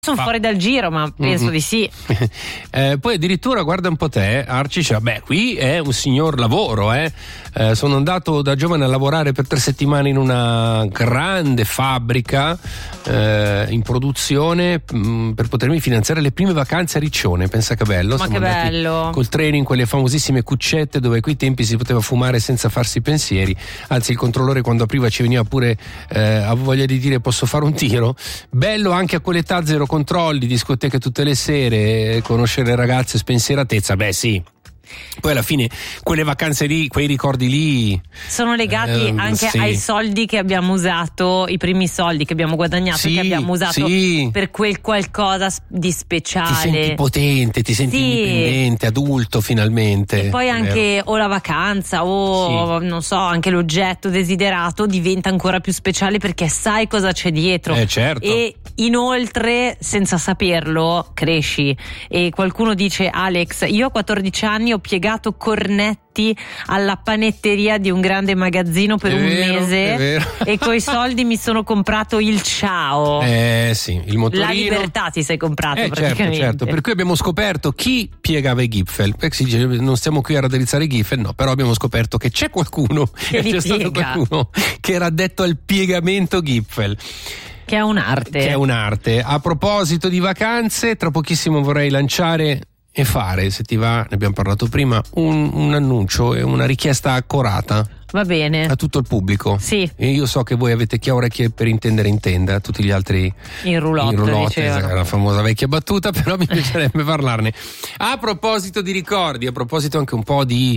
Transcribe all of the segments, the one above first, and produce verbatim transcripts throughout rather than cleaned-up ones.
Sono fuori dal giro, ma penso mm-hmm. di sì. eh, poi addirittura guarda un po' te, Arci, cioè, beh, qui è un signor lavoro, eh. eh. Sono andato da giovane a lavorare per tre settimane in una grande fabbrica eh, in produzione mh, per potermi finanziare le prime vacanze a Riccione. Pensa che bello. Ma Siamo che bello. Col treno in quelle famosissime cuccette dove a quei tempi si poteva fumare senza farsi pensieri. Anzi, il controllore quando apriva ci veniva pure eh, avevo voglia di dire posso fare un tiro. Bello anche a quell'età, zero controlli, discoteche tutte le sere, conoscere ragazze, spensieratezza, beh sì. Poi alla fine quelle vacanze lì, quei ricordi lì sono legati eh, anche sì. ai soldi che abbiamo usato, i primi soldi che abbiamo guadagnato, sì, che abbiamo usato sì. per quel qualcosa di speciale. Ti senti potente, ti senti sì. indipendente, adulto finalmente. E poi anche o la vacanza o sì. non so, anche l'oggetto desiderato diventa ancora più speciale perché sai cosa c'è dietro. Eh, certo. E inoltre, senza saperlo, cresci. E qualcuno dice: Alex, io a quattordici anni ho piegato cornetti alla panetteria di un grande magazzino per è un vero, mese e coi soldi mi sono comprato il ciao. Eh sì, il motorino. La libertà ti sei comprato eh, praticamente. Certo, certo. Per cui abbiamo scoperto chi piegava i Gipfel. Perché si dice non stiamo qui a raddrizzare i Gipfel, no, però abbiamo scoperto che c'è qualcuno, che c'è stato qualcuno che era addetto al piegamento Gipfel. Che è un'arte. Che è un'arte. A proposito di vacanze, tra pochissimo vorrei lanciare e fare, se ti va, ne abbiamo parlato prima, un, un annuncio e una richiesta accorata. Va bene. A tutto il pubblico. Sì. E io so che voi avete chi ha orecchie per intendere intenda, tutti gli altri in roulotte, in roulotte, è la famosa vecchia battuta, però mi piacerebbe parlarne. A proposito di ricordi, a proposito anche un po' di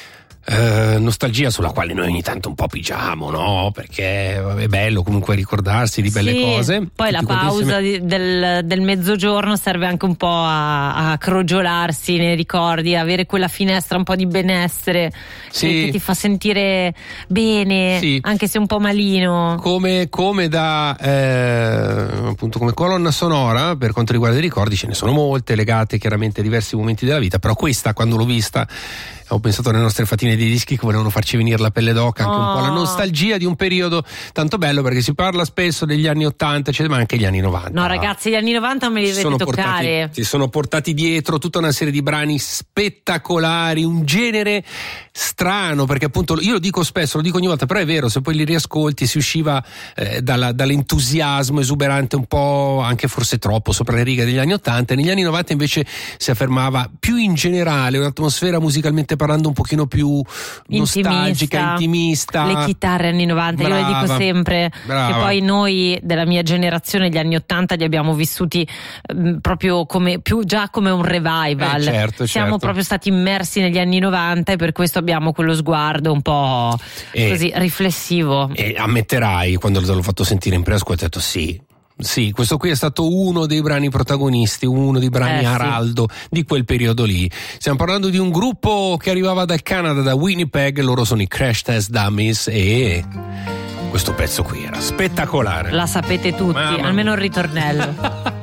Uh, nostalgia sulla quale noi ogni tanto un po' pigiamo, no? Perché è bello comunque ricordarsi di belle sì, cose. Poi la pausa di, del, del mezzogiorno serve anche un po' a, a crogiolarsi nei ricordi, avere quella finestra un po' di benessere sì. che, che ti fa sentire bene, sì. anche se un po' malino. Come, come da eh, appunto come colonna sonora per quanto riguarda i ricordi ce ne sono molte legate chiaramente a diversi momenti della vita, però questa quando l'ho vista ho pensato alle nostre fatine di dischi che volevano farci venire la pelle d'oca, anche oh. un po' la nostalgia di un periodo tanto bello, perché si parla spesso degli anni ottanta, cioè, ma anche gli anni novanta. No ragazzi, gli anni novanta me li dovete sono toccare. Portati, si sono portati dietro tutta una serie di brani spettacolari, un genere strano, perché appunto io lo dico spesso, lo dico ogni volta, però è vero, se poi li riascolti si usciva eh, dalla, dall'entusiasmo esuberante un po', anche forse troppo, sopra le righe degli anni ottanta, e negli anni novanta invece si affermava più in generale un'atmosfera musicalmente parlando un pochino più nostalgica, intimista. Le chitarre anni novanta, brava, io le dico sempre, brava. Che poi noi della mia generazione gli anni ottanta li abbiamo vissuti mh, proprio come più già come un revival. Eh, certo, Siamo certo. proprio stati immersi negli anni novanta e per questo abbiamo quello sguardo un po' e, così riflessivo. E ammetterai, quando te l'ho fatto sentire in preascolto, ho detto sì. Sì, questo qui è stato uno dei brani protagonisti, uno dei brani eh, araldo sì. di quel periodo lì. Stiamo parlando di un gruppo che arrivava dal Canada, da Winnipeg, loro sono i Crash Test Dummies e questo pezzo qui era spettacolare. La sapete tutti, Mamma. almeno il ritornello.